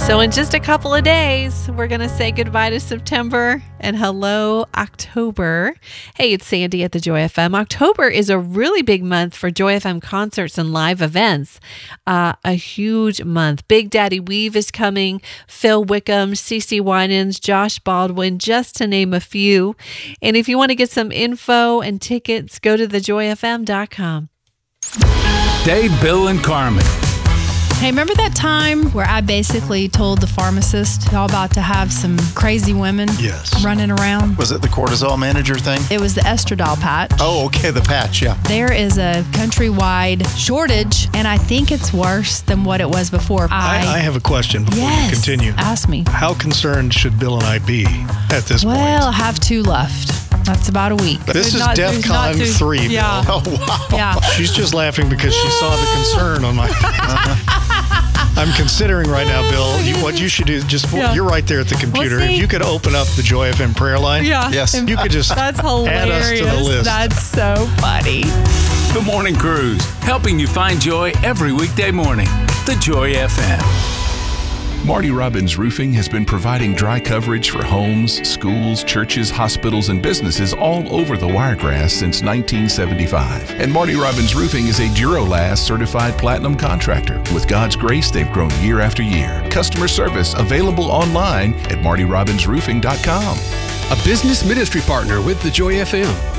So in just a couple of days, we're going to say goodbye to September and hello, October. Hey, it's Sandy at the Joy FM. October is a really big month for Joy FM concerts and live events. A huge month. Big Daddy Weave is coming, Phil Wickham, CeCe Winans, Josh Baldwin, just to name a few. And if you want to get some info and tickets, go to thejoyfm.com. Dave, Bill, and Carmen. Hey, remember that time where I basically told the pharmacist y'all about to have some crazy women running around? Was it the cortisol manager thing? It was the estradiol patch. Oh, okay, the patch, yeah. There is a countrywide shortage, and I think it's worse than what it was before. I have a question before you continue. Ask me. How concerned should Bill and I be at this point? Well, I have 2 left. That's about a week. This is DEFCON 3, Bill. Yeah. Oh, wow. Yeah. She's just laughing because she saw the concern on my... I'm considering right now, Bill, what you should do, you're right there at the computer. If you could open up the Joy FM prayer line, yes. you could just That's add us to the hilarious. list. That's so funny. The Morning Cruise, helping you find joy every weekday morning. The Joy FM. Marty Robbins Roofing has been providing dry coverage for homes, schools, churches, hospitals, and businesses all over the Wiregrass since 1975. And Marty Robbins Roofing is a Duralast certified platinum contractor. With God's grace, they've grown year after year. Customer service available online at martyrobbinsroofing.com. A business ministry partner with the Joy FM.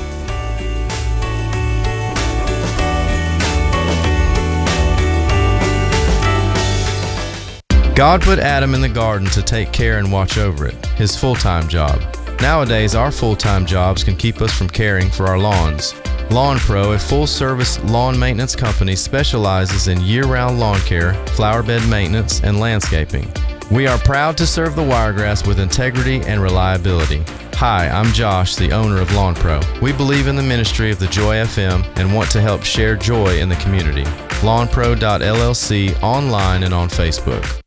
God put Adam in the garden to take care and watch over it, his full-time job. Nowadays, our full-time jobs can keep us from caring for our lawns. Lawn Pro, a full-service lawn maintenance company, specializes in year-round lawn care, flower bed maintenance, and landscaping. We are proud to serve the Wiregrass with integrity and reliability. Hi, I'm Josh, the owner of Lawn Pro. We believe in the ministry of the Joy FM and want to help share joy in the community. LawnPro.llc online and on Facebook.